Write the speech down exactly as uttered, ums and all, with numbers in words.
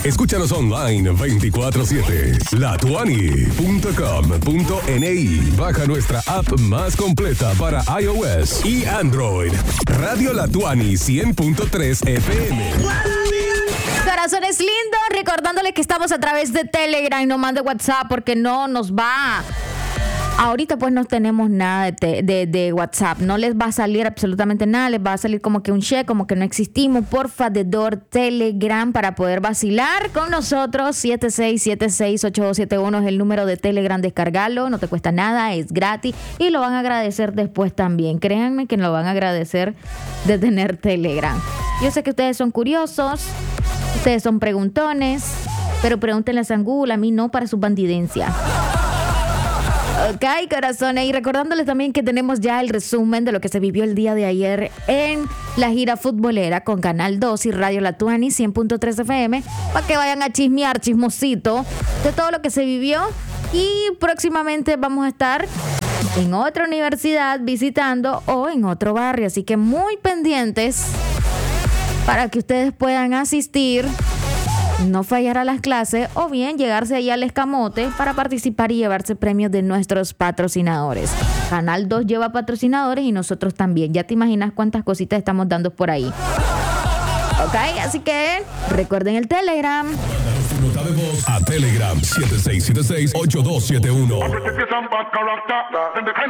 Escúchanos online veinticuatro siete. la tuani punto com punto ni. Baja nuestra app más completa para iOS y Android. Radio La Tuani cien punto tres F M. Corazones lindos, recordándoles que estamos a través de Telegram, no mande WhatsApp porque no nos va. Ahorita pues no tenemos nada de, te, de, de WhatsApp, no les va a salir absolutamente nada, les va a salir como que un check, como que no existimos. Porfa, de Dor Telegram para poder vacilar con nosotros. siete seis siete seis ocho dos siete uno es el número de Telegram, descargarlo, no te cuesta nada, es gratis y lo van a agradecer después también. Créanme que lo van a agradecer de tener Telegram. Yo sé que ustedes son curiosos, ustedes son preguntones, pero pregúntenle a Sangul, a mí no, para su bandidencia. Ok, corazones, y recordándoles también que tenemos ya el resumen de lo que se vivió el día de ayer en la gira futbolera con Canal dos y Radio La Tuani cien punto tres F M, para que vayan a chismear, chismosito, de todo lo que se vivió. Y próximamente vamos a estar en otra universidad visitando o en otro barrio, así que muy pendientes para que ustedes puedan asistir, no fallar a las clases o bien llegarse ahí al escamote para participar y llevarse premios de nuestros patrocinadores. Canal dos lleva patrocinadores y nosotros también. Ya te imaginas cuántas cositas estamos dando por ahí. Ok, así que recuerden el Telegram. Nota de voz a Telegram siete seis siete seis ocho dos siete uno.